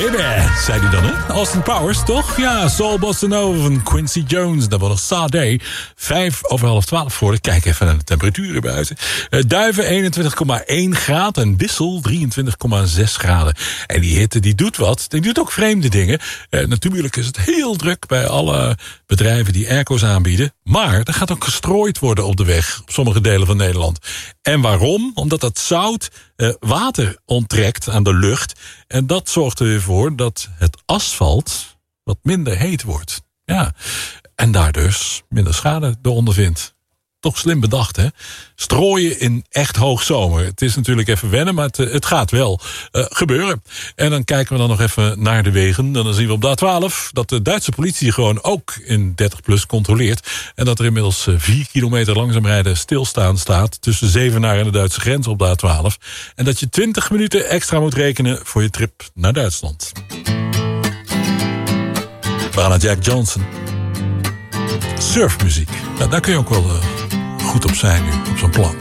baby, zei hij dan, hè? Austin Powers, toch? Ja, Soul Bossa Nova van Quincy Jones. Dat was nog Sade. 11:05 voor. Kijk even naar de temperaturen buiten. Duiven 21,1 graden en Wissel 23,6 graden. En die hitte, die doet wat. Die doet ook vreemde dingen. Natuurlijk is het heel druk bij alle bedrijven die airco's aanbieden. Maar er gaat ook gestrooid worden op de weg. Op sommige delen van Nederland. En waarom? Omdat dat zout water onttrekt aan de lucht. En dat zorgt er weer voor dat het asfalt wat minder heet wordt. Ja. En daar dus minder schade door ondervindt. Toch slim bedacht, hè? Strooien in echt hoogzomer. Het is natuurlijk even wennen, maar het gaat wel gebeuren. En dan kijken we dan nog even naar de wegen. Dan zien we op de A12 dat de Duitse politie gewoon ook in 30+ controleert. En dat er inmiddels 4 kilometer langzaam rijden stilstaan staat tussen Zevenaar en de Duitse grens op de A12. En dat je 20 minuten extra moet rekenen voor je trip naar Duitsland. We gaan naar Jack Johnson. Surfmuziek. Nou, daar kun je ook wel goed op zijn nu, op zo'n plank.